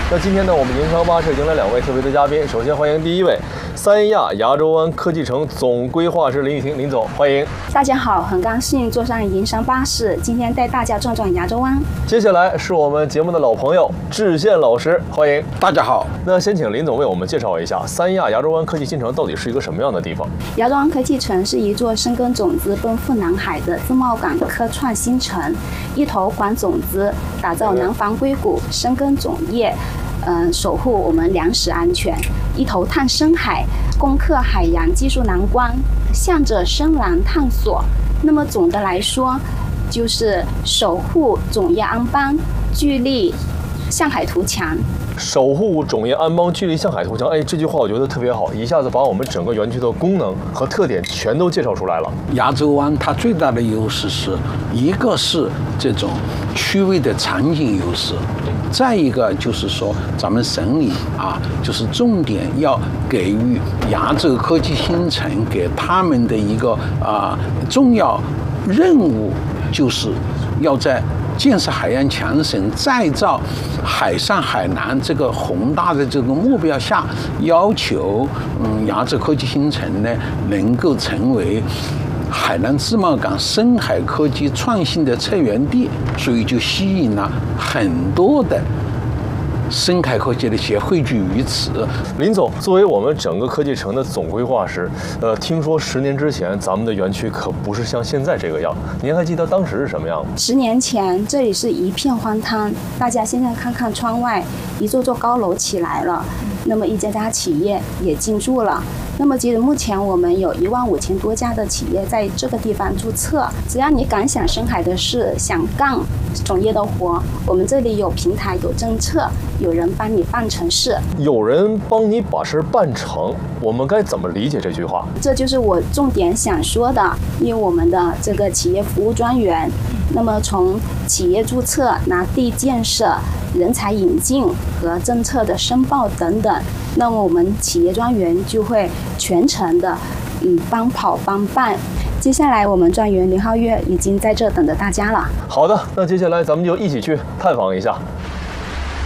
那今天呢，我们营商巴士迎来2位特别的嘉宾。首先欢迎第一位，三亚亚洲湾科技城总规划师林玉婷林总，欢迎。 大家好，很高兴坐上营商巴士，今天带大家转转亚洲湾。 接下来是我们节目的老朋友智宪老师，欢迎。 大家好。 那先请林总为我们介绍一下三亚亚洲湾科技新城到底是一个什么样的地方？ 亚洲湾科技城是一座深耕种子、奔赴南海的自贸港科创新城，一头管种子，打造南方硅谷，深耕种业。守护我们粮食安全，一头探深海，攻克海洋技术难关，向着深蓝探索。那么总的来说，就是守护种业安邦，聚力向海图强。 守护种业安邦，聚力向海图强。哎，这句话我觉得特别好，一下子把我们整个园区的功能和特点全都介绍出来了。 亚洲湾它最大的优势是一个是这种区位的场景优势，再一个就是说咱们省里就是重点要给予亚洲科技新城给他们的一个重要任务，就是要在建设海洋强省、再造海上海南这个宏大的这个目标下，要求亚洲科技新城呢能够成为海南自贸港深海科技创新的策源地，所以就吸引了很多的深海科技的企业汇聚于此。 林总，作为我们整个科技城的总规划师，听说10年之前咱们的园区可不是像现在这个样，您还记得当时是什么样吗 ？10年前这里是一片荒滩，大家现在看看窗外，一座座高楼起来了，那么一家家企业也进驻了。那么截止目前，我们有15000多家的企业在这个地方注册。只要你敢想深海的事，想干种业的活，我们这里有平台、有政策，有人帮你办成事。 有人帮你把事办成，我们该怎么理解这句话？ 这就是我重点想说的，因为我们的这个企业服务专员，那么从企业注册、拿地建设、人才引进和政策的申报等等，那么我们企业专员就会全程的帮跑帮办。接下来我们专员刘浩月已经在这等着大家了。 好的，那接下来咱们就一起去探访一下。